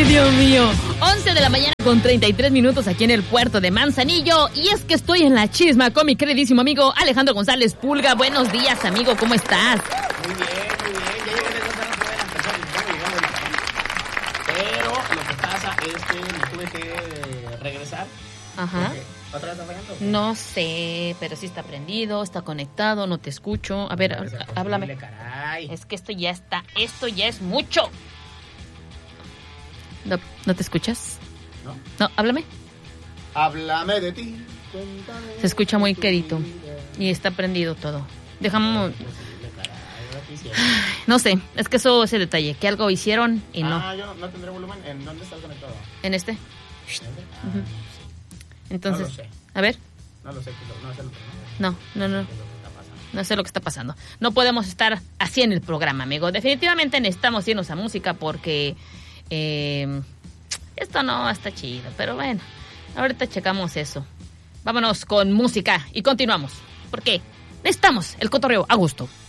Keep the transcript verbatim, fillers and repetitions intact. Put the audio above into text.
Dios mío. once de la mañana con treinta y tres minutos aquí en el puerto de Manzanillo. Y es que estoy en la chisma con mi queridísimo amigo Alejandro González Pulga. Buenos días, amigo, ¿cómo estás? Muy bien, muy bien. Ya llegué de dos horas de la persona y cómo llegamos del país. Pero lo que pasa es que me tuve que regresar. Ajá. ¿Otra vez está fallando? No sé, pero sí está prendido, está conectado, no te escucho. A ver, No, es háblame. posible, caray. Es que esto ya está, esto ya es mucho. No, ¿no te escuchas? ¿No? No, háblame. Háblame de ti. Cuéntame. Se escucha muy tu quedito vida. y está prendido todo. Dejamos, Es posible, caray. ¿Ahora qué hicieron? no sé, es que eso es el detalle, que algo hicieron y no. Ah, yo no tendré volumen. ¿En dónde estás conectado? En este. ¿En ese? Ah, Ujú. Entonces, No lo sé. a ver, No lo sé, qué es lo- no sé lo que no. no, no, no. ¿Qué es lo que está pasando? No sé lo que está pasando. No podemos estar así en el programa, amigo. Definitivamente necesitamos irnos a música porque eh, esto no está chido. Pero bueno, ahorita checamos eso. Vámonos con música y continuamos. Porque necesitamos el cotorreo a gusto.